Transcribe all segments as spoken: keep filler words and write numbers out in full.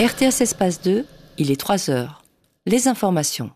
R T S Espace deux, il est trois heures. Les informations.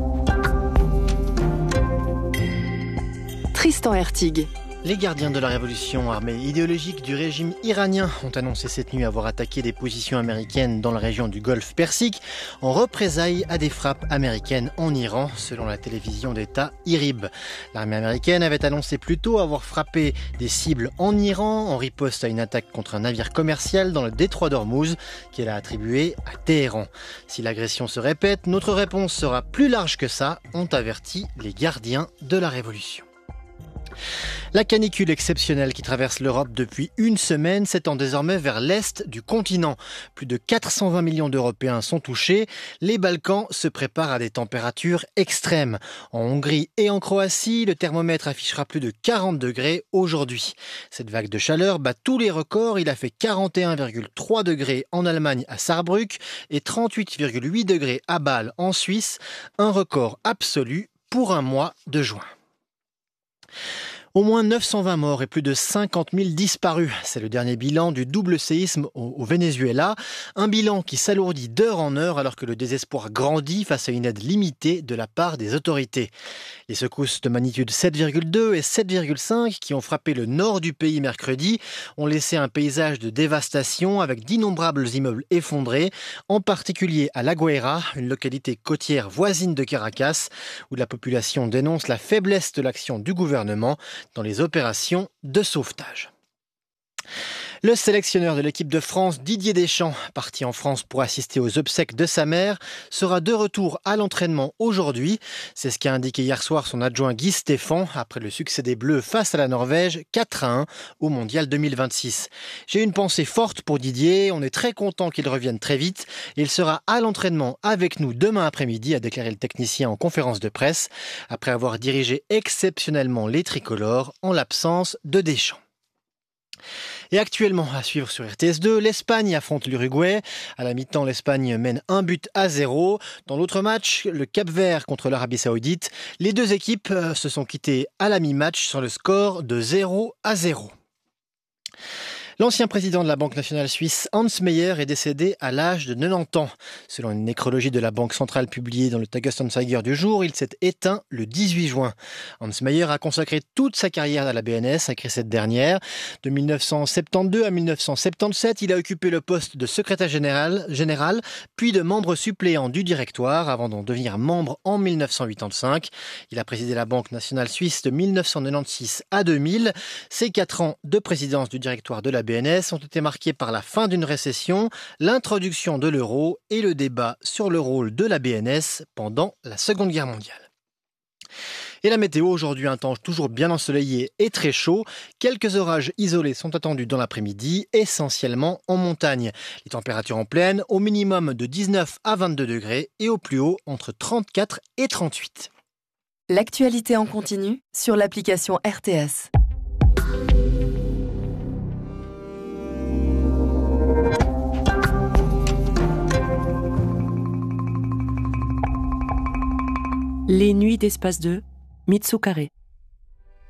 Tristan Hertig. Les gardiens de la révolution, armée idéologique du régime iranien, ont annoncé cette nuit avoir attaqué des positions américaines dans la région du Golfe Persique en représailles à des frappes américaines en Iran, selon la télévision d'État IRIB. L'armée américaine avait annoncé plus tôt avoir frappé des cibles en Iran en riposte à une attaque contre un navire commercial dans le détroit d'Ormuz qu'elle a attribué à Téhéran. Si l'agression se répète, notre réponse sera plus large que ça, ont averti les gardiens de la révolution. La canicule exceptionnelle qui traverse l'Europe depuis une semaine s'étend désormais vers l'est du continent. Plus de quatre cent vingt millions d'Européens sont touchés. Les Balkans se préparent à des températures extrêmes. En Hongrie et en Croatie, le thermomètre affichera plus de quarante degrés aujourd'hui. Cette vague de chaleur bat tous les records. Il a fait quarante et un virgule trois degrés en Allemagne à Saarbrück et trente-huit virgule huit degrés à Bâle en Suisse. Un record absolu pour un mois de juin. Au moins neuf cent vingt morts et plus de cinquante mille disparus. C'est le dernier bilan du double séisme au, au Venezuela. Un bilan qui s'alourdit d'heure en heure alors que le désespoir grandit face à une aide limitée de la part des autorités. Les secousses de magnitude sept virgule deux et sept virgule cinq qui ont frappé le nord du pays mercredi ont laissé un paysage de dévastation avec d'innombrables immeubles effondrés, en particulier à La Guaira, une localité côtière voisine de Caracas, où la population dénonce la faiblesse de l'action du gouvernement dans les opérations de sauvetage. Le sélectionneur de l'équipe de France, Didier Deschamps, parti en France pour assister aux obsèques de sa mère, sera de retour à l'entraînement aujourd'hui. C'est ce qu'a indiqué hier soir son adjoint Guy Stéphane après le succès des Bleus face à la Norvège quatre à un au Mondial deux mille vingt-six. J'ai une pensée forte pour Didier, on est très content qu'il revienne très vite. Il sera à l'entraînement avec nous demain après-midi, a déclaré le technicien en conférence de presse, après avoir dirigé exceptionnellement les tricolores en l'absence de Deschamps. Et actuellement, à suivre sur R T S deux, l'Espagne affronte l'Uruguay. À la mi-temps, l'Espagne mène un but à zéro. Dans l'autre match, le Cap-Vert contre l'Arabie Saoudite, les deux équipes se sont quittées à la mi-match sur le score de zéro à zéro. L'ancien président de la Banque nationale suisse, Hans Meyer, est décédé à l'âge de quatre-vingt-dix ans. Selon une nécrologie de la Banque centrale publiée dans le Tagesanzeiger du jour, il s'est éteint le dix-huit juin. Hans Meyer a consacré toute sa carrière à la B N S, a écrit cette dernière. De mille neuf cent soixante-douze à mille neuf cent soixante-dix-sept, il a occupé le poste de secrétaire général, général, puis de membre suppléant du directoire, avant d'en devenir membre en mille neuf cent quatre-vingt-quinze. Il a présidé la Banque nationale suisse de mille neuf cent quatre-vingt-seize à deux mille. Ces quatre ans de présidence du directoire de la B N S ont été marqués par la fin d'une récession, l'introduction de l'euro et le débat sur le rôle de la B N S pendant la Seconde Guerre mondiale. Et la météo, aujourd'hui, un temps toujours bien ensoleillé et très chaud. Quelques orages isolés sont attendus dans l'après-midi, essentiellement en montagne. Les températures en plaine, au minimum de dix-neuf à vingt-deux degrés et au plus haut entre trente-quatre et trente-huit. L'actualité en continu sur l'application R T S. Les nuits d'Espace deux, Mitsu Carré.